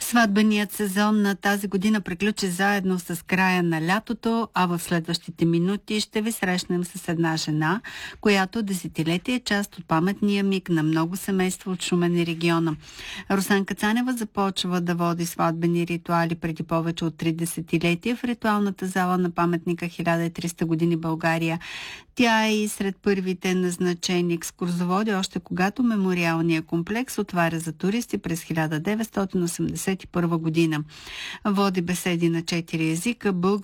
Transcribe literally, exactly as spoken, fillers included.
Сватбеният сезон на тази година приключи заедно с края на лятото, а в следващите минути ще ви срещнем с една жена, която десетилетие е част от паметния миг на много семейства от Шумен и региона. Русанка Цанева започва да води сватбени ритуали преди повече от три десетилетия в ритуалната зала на паметника хиляда и триста години България. Тя е и сред първите назначени екскурзоводи, още когато мемориалният комплекс отваря за туристи през хиляда деветстотин осемдесет и първа година. Води беседи на четири езика: български,